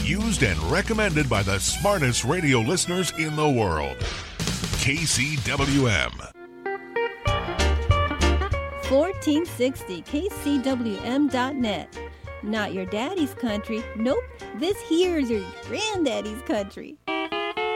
used and recommended by the smartest radio listeners in the world. KCWM. 1460 KCWM.net. Not your daddy's country. Nope, this here's your granddaddy's country.